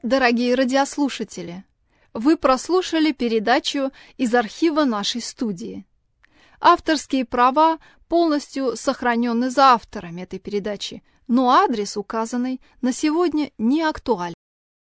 Дорогие радиослушатели, вы прослушали передачу из архива нашей студии. Авторские права полностью сохранены за авторами этой передачи, но адрес, указанный на сегодня, не актуален.